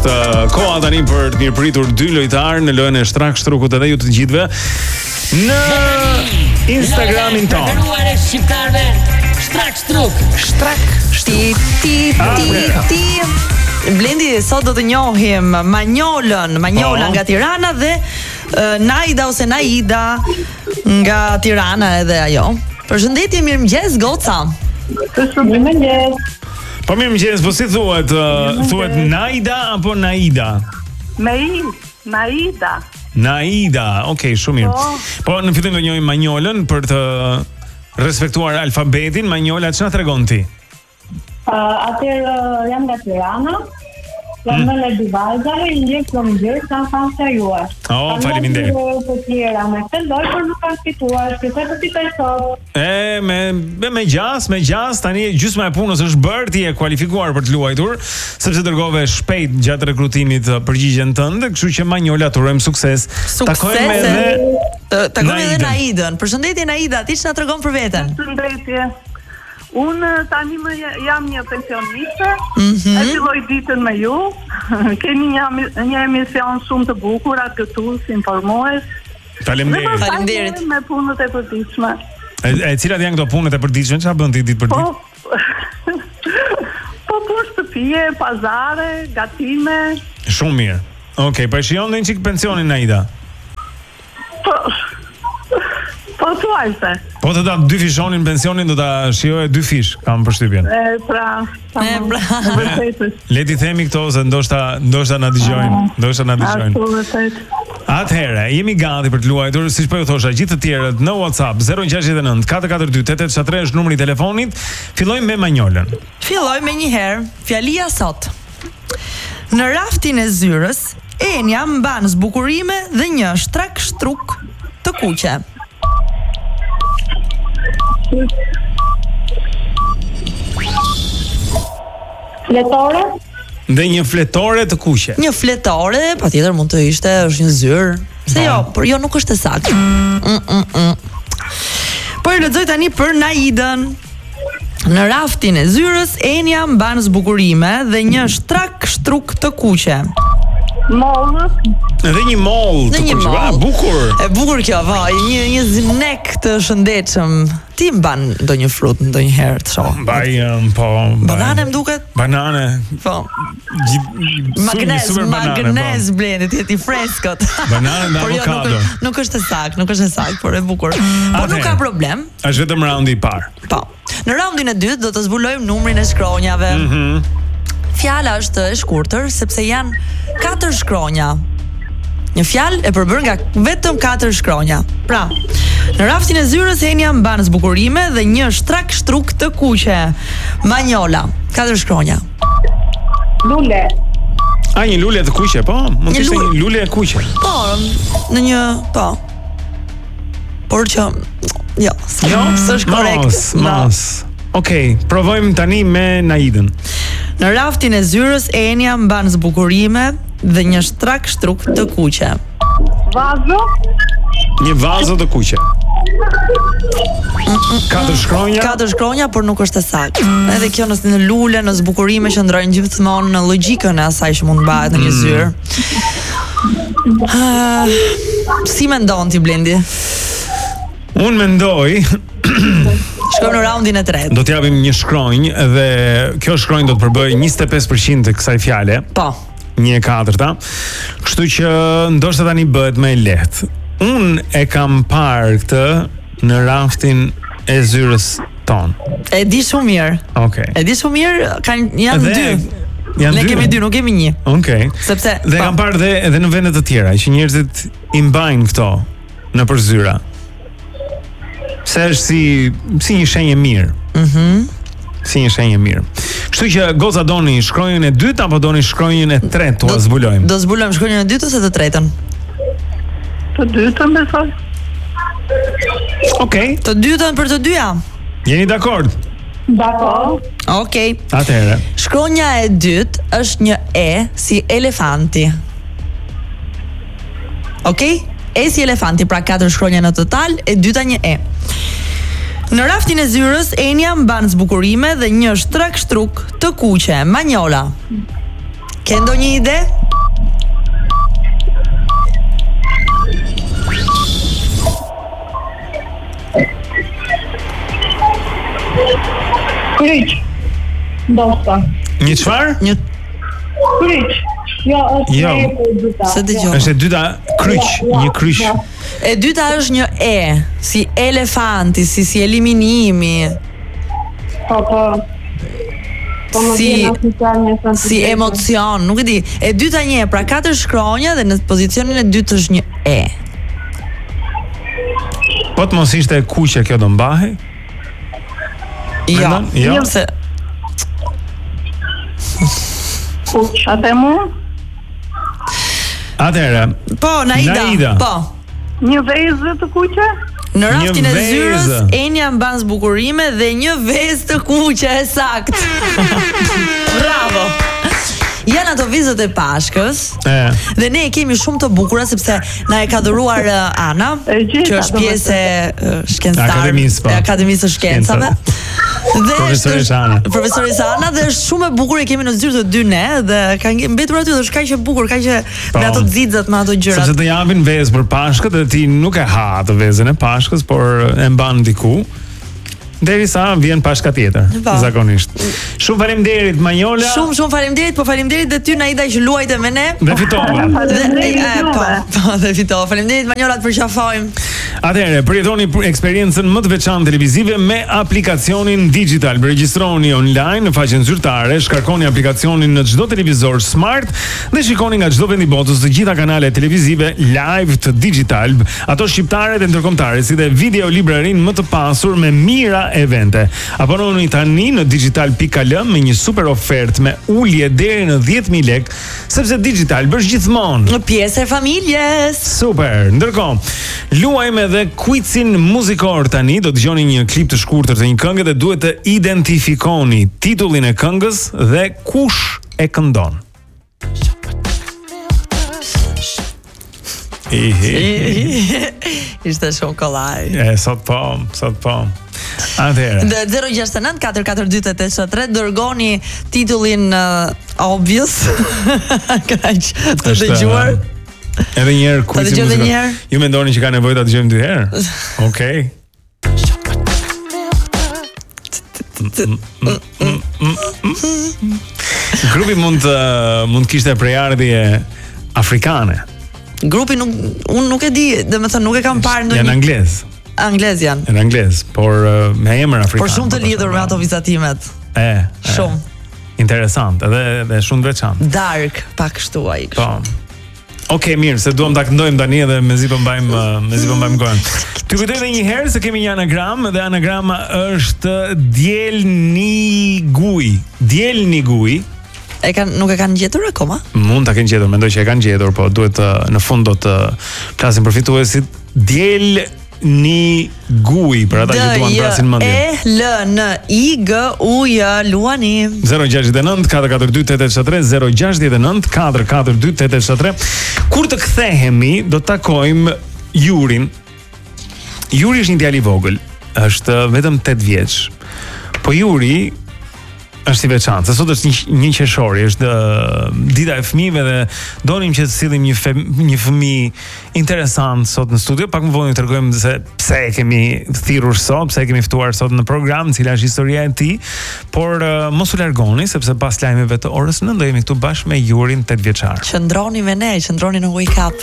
Është koha tani për të mirëpritur dy lojtarë në lojën e Shtrak Shtrukut edhe ju të gjithëve në Instagramin tonë. Preferuar e shqiptarëve Shtrak Shtruk. Ti. Blendi, sot do të njohim Manjola nga Tirana dhe Naida ose Naida nga Tirana edhe ajo. Përshëndetje, mirëmëngjes Goca. Mirëmëngjes. Po mirëmëngjes, po si thuhet? Thuhet Naida apo Naida? Naida, okay, shumë mirë. Po në fillim do njohim Manjolën për të respektuar alfabetin. Manjola, ç'na tregon ti? Atëherë jam nga Tirana. Jam në Divajzave, ndjek mëngjes kanë thënë se juaj. Faleminderit. Po tjera me këtë lojë por nuk kanë fituar, shpresoj të fitoj sot. Me gjas, tani gjysma e punës është bërë, ti je kualifikuar për të luajtur, sepse dërgove shpejt gjatë rekrutimit përgjigjen tënde, kështu që Manjola turojmë sukses. Takojmë edhe Naidën. Përshëndetje Naida, ti ç'na tregon për veten? Përshëndetje. Unë tani jam një pensioniste, e filloj ditën me ju. Keni një emision shumë të bukur atë këtu, si informohes. Faleminderit. Me punët e përditshme. E cilat janë këto punët e përditshme? Çfarë bën ti ditë për ditë? Po punë shtëpie, pazare, gatime. Shumë mirë. Okej, po e shijon ndonjë çik pensionin Naida? Po thuajse. Po të da 2 fishonin pensionin, do ta shijoje 2 fish, kam përshtypjen. Le ti themi këto se ndoshta na dëgjojnë. Atëherë, jemi gati për të luajtur, siç po ju thosha, gjithë të tjerët në WhatsApp 069 442 873 është numri i telefonit. Fillojmë me Manjolën. Fillojmë me një herë. Fjalia sot. Në raftin e zyrës, Enja mban zbukurime dhe një shtrak shtruk të kuqe. Fletore? Dhe një fletore të kuqe. Një fletore, patjetër mund të ishte, është një zyrë. Se jo, por jo nuk është e saktë. Po e lexoj tani për Naidën. Në raftin e zyrës, Enja mban zbukurime dhe një shtrak shtruk të kuqe. Mollë. Edhe një moll të kuqe. Bukur. E bukur kjo, një znek të shëndetshëm. Ti mban ndonjë frut ndonjëherë të shoh? Banane më duket? Banane. Po. Magnez Blendi, ti freskët. Banane me avokado. Nuk është e saktë, por e bukur. Po nuk ka problem. Është vetëm raundi i parë. Po. Në raundin e dytë do të zbulojmë numrin e shkronjave. Fjala është e shkurtër sepse janë 4 shkronja. Një fjalë e përbër nga vetëm 4 shkronja. Pra, në raftin e zyrës Enja mban zbukurime dhe një shtrak shtruk të kuqe. Manjola, 4 shkronja. Lule. Një lule të kuqe, po? Mund të ishte një lule e kuqe. Po, në një, po. Por që jo, s'është korrekt. Mos. Okej, provojmë tani me Naidën. Në raftin e zyrës Enja mban zbukurime dhe një shtrak shtruk të kuqe. Vazo? Një vazo të kuqe. 4 shkronja. 4 shkronja, por nuk është e saktë. Edhe kjo në lule, në zbukurime qëndrojnë gjithmonë në logjikën e asaj që mund bëhet në një zyrë. Si mendon ti Blendi? Unë mendoj shkojmë në raundin e tretë. Do t'japim një shkronjë dhe kjo shkronjë do të përbëjë 25% të kësaj fjale. Po. 1/4. Kështu që ndoshta tani bëhet më e lehtë. Unë e kam parë këtë në raftin e zyrës ton. E di shumë mirë. Okej. E di shumë mirë, janë 2. Ne kemi 2, nuk kemi 1. Okej. Sepse dhe kam parë edhe në vende të tjera që njerëzit i mbajnë këto nëpër zyra. Se është si një shenjë mirë. Si një shenjë mirë. Kështu që Goca doni shkronjën e dytë apo doni shkronjën e tretë tu zbulojmë? Do zbulojmë shkronjën e dytë ose të tretën? Të dytën besoj. Okej. Të dytën për të dyja. Jeni dakord? Dakord. Okej. Atëherë. Shkronja e dytë është një E si elefanti. Okej? E si elefanti, pra 4 shkronja në total, e dyta një E. Në raftin e zyrës, Enja mban zbukurime dhe një shtrak shtruk të kuqe. Manjola. Ke ndonjë ide? Kryq. Ndoshta. Një çfarë? Një Kryq. Jo, është Jo. e për dyta. se dëgjoj. Është e dyta kryq, një kryq. E dyta është një si elefanti, si eliminimi, Po. Po më Si- vjen asnjë një sens. si emocion, nuk e di. E dyta një, pra 4 shkronja dhe në pozicionin e dytë është një Po të mos ishte e kuqe kjo do mbahej? Jo, Mendon? Jo. se Kuq. Atë mu? Atëherë, po, Naida. Naida. Po. Një vezë të kuqe? Në raftin e Një zyrës, vezë. Enja mban zbukurime dhe një vezë të kuqe, e sakt. Bravo. Janë ato vizët e Pashkës. Dhe ne e kemi shumë të bukura sepse na e ka dhuruar Ana, E gjeta, që është pjesë e shkencëtar Akademisë, po. e Akademisë së Shkencave. Dhe Profesoresha Ana. Profesoresha Ana dhe është shumë e bukur, e kemi në zyrë të dy ne dhe ka mbetur aty dhe është kaq e bukur, kaq e Po. me ato xixhat, me ato gjërat. Sepse të japin vezë për Pashkët dhe ti nuk e ha atë vezën e Pashkës, por e mban diku. Derisa vjen Pashka tjetër, Po. zakonisht. Shumë faleminderit Manjola. Shumë faleminderit, po faleminderit dhe ty Naida që luajte me ne. Dhe fitova. Po, dhe fitova. Faleminderit Manjola, të përqafojmë. Atëherë, përjetoni eksperiencën më të veçantë televizive me aplikacionin digital. Regjistroni online në faqen zyrtare, shkarkoni aplikacionin në çdo televizor smart dhe shikoni nga çdo vend i botës të gjitha kanalet televizive live të digital, ato shqiptare dhe ndërkombëtare, si dhe video librarin më të pasur me mira evente. Apononi tani në digital.al me një super ofertë me ulje deri në 10.000 lekë, sepse digital bësh gjithmonë Në pjesë e familjes. super. Ndërkohë, luajmë edhe quizin muzikor tani. Do të dëgjoni një klip të shkurtër të një këngë dhe duhet të identifikoni titullin e këngës dhe kush e këndon. Ishte shumë kollaj. Sot po. Atëherë. Dhe 069 442 dërgoni titullin obvious. Kaq të dëgjuar. Edhe një herë Ta quizin dëgjoj edhe muzikor. një herë? Ju mendoni që ka nevojë ta dëgjojmë dy herë? Okej. Grupi mund të kishte prejardhje afrikane. Grupi unë nuk e di, domethënë nuk e kam parë Janë ndonjë. anglez. Anglez janë. Janë anglez, por me emër afrikan. Por shumë të lidhur me ato vizatimet. Shumë. Interesant, edhe shumë të veçantë. Dark, pak kështu ai. Po. Okej, mirë, se duam ta këndojmë tani edhe mezi po mbajmë gojën. Ty kujtoj edhe një herë se kemi një anagram dhe anagrama është Dielniguj. Dielniguj. Nuk e kanë gjetur akoma? Mund ta kenë gjetur, mendoj që e kanë gjetur, po duhet në fund do të flasim për fituesit. Dielniguj për ata që duan prasin mendjen. DJELNIGUJ luani. 069 442 873 069 442 873. Kur të kthehemi do të takojmë Jurin. Juri është një djalë i vogël, është vetëm 8 vjeç. Po Juri është i veçantë, se sot është një qershori, është dita e fëmijëve dhe donim që të sillim një fëmijë interesant sot në studio. Pak më vonë ju tregojmë se pse e kemi thirrur sot, pse e kemi ftuar sot në program, cila është historia e tij, por mos u largoni sepse pas lajmeve të orës 9 do jemi këtu bashkë me Jurin 8 vjeçar. Qëndroni me ne, qëndroni në Wake Up.